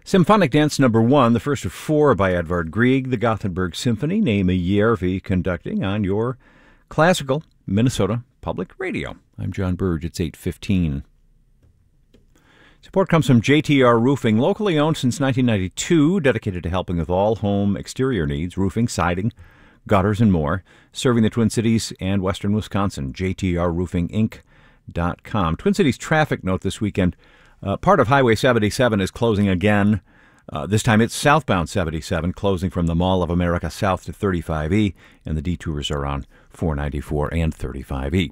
Symphonic Dance Number 1, the first of 4 by Edvard Grieg, the Gothenburg Symphony, Naomi Järvi conducting on your classical Minnesota Public Radio. I'm John Burge. It's 8:15. Support comes from JTR Roofing, locally owned since 1992, dedicated to helping with all home exterior needs, roofing, siding, gutters, and more, serving the Twin Cities and western Wisconsin. JTRRoofingInc.com. Twin Cities traffic note this weekend. Part of Highway 77 is closing again. This time it's southbound 77, closing from the Mall of America south to 35E, and the detours are on 494 and 35E.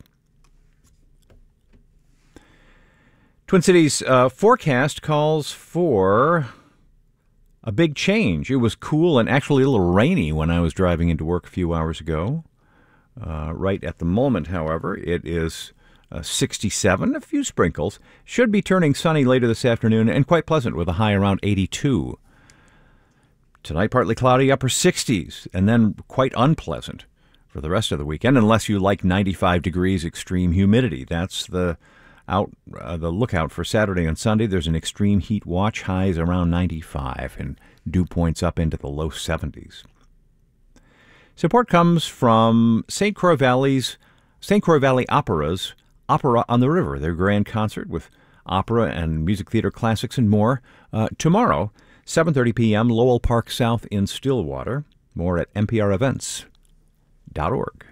Twin Cities forecast calls for a big change. It was cool and actually a little rainy when I was driving into work a few hours ago. Right at the moment, however, it is 67, a few sprinkles. Should be turning sunny later this afternoon and quite pleasant with a high around 82. Tonight, partly cloudy, upper 60s, and then quite unpleasant for the rest of the weekend, unless you like 95 degrees extreme humidity. That's the lookout for Saturday and Sunday. There's an extreme heat watch, highs around 95, and dew points up into the low 70s. Support comes from St. Croix Valley Opera's Opera on the River, their grand concert with opera and music theater classics and more. Tomorrow, 7:30 p.m., Lowell Park South in Stillwater. More at nprevents.org.